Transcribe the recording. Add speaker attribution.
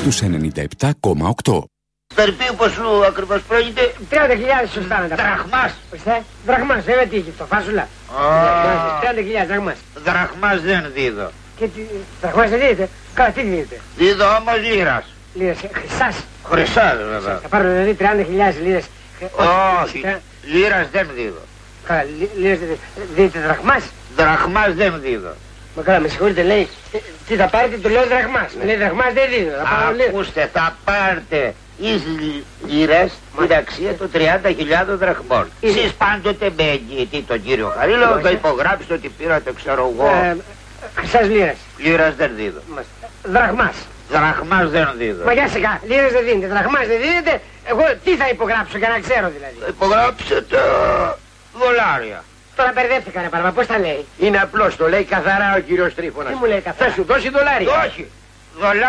Speaker 1: στους 97,8.
Speaker 2: Περπίου ποσού ακριβώς πρόκειται?
Speaker 3: 30.000 σωστά να τα πω.
Speaker 2: Δραχμάς.
Speaker 3: Δραχμάς, βέβαια τι Αίγυπτο, φάσουλα. 30.000 δραχμάς.
Speaker 2: Δραχμάς δεν δίδω.
Speaker 3: Και τι, δραχμάς δεν δίδετε? Καλά, τι δίδετε?
Speaker 2: Δίδω όμως λίρας.
Speaker 3: Λίρες, χρυσάς.
Speaker 2: Χρυσάς βέβαια.
Speaker 3: Θα πάρω δηλαδή 30.000 λίρες.
Speaker 2: Όχι, λίρας δεν δίδω.
Speaker 3: Καλά, λίρες δεν δίδετε δραχμάς.
Speaker 2: Δραχμάς δεν δίδω.
Speaker 3: Μα καλά, με συγχωρείτε, λέει, τι θα πάρετε, του λέω δραχμάς. Με λέει δραχμάς δεν δίδω.
Speaker 2: Ακούστε, θα πάρετε εις λίρες την αξία των 30.000 δραχμών. Εσείς πάντοτε με εγγυητή τον κύριο Χαρίλο θα υπογράψετε ότι πήρατε, ξέρω εγώ.
Speaker 3: Χρυσάς λίρες.
Speaker 2: Λίρας δεν δίδω.
Speaker 3: Δραχμάς.
Speaker 2: Δραχμάς δεν δίδω.
Speaker 3: Μα για σιγά, λίρες δεν δίνετε, δραχμάς δεν δίνετε. Εγώ τι θα υπογράψω για να ξέρω δηλαδή?
Speaker 2: Θα υπογράψετε δολάρια.
Speaker 3: Τώρα μπερδεύτηκα ρε παραπάνω, πώς τα λέει?
Speaker 4: Είναι απλώς, το λέει καθαρά ο κύριος Τρίφωνας.
Speaker 3: Τι μου λέει καθαρά?
Speaker 4: Θα σου δώσει δολάρια.
Speaker 2: Όχι, δολάρια.